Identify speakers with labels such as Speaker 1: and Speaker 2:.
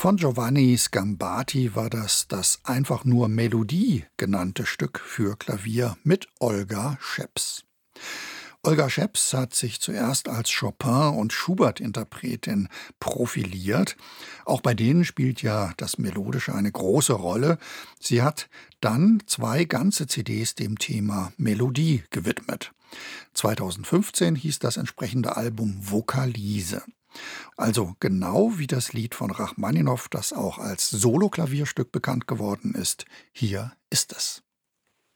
Speaker 1: Von Giovanni Scambati war das einfach nur Melodie genannte Stück für Klavier mit Olga Scheps. Olga Scheps hat sich zuerst als Chopin- und Schubert-Interpretin profiliert. Auch bei denen spielt ja das Melodische eine große Rolle. Sie hat dann 2 ganze CDs dem Thema Melodie gewidmet. 2015 hieß das entsprechende Album Vokalise. Also genau wie das Lied von Rachmaninow, das auch als Soloklavierstück bekannt geworden ist. Hier ist es.